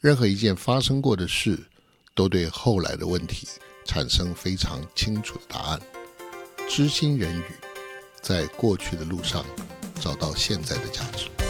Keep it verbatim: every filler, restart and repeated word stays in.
任何一件发生过的事都对后来的问题产生非常清楚的答案。知心人语，在过去的路上找到现在的价值。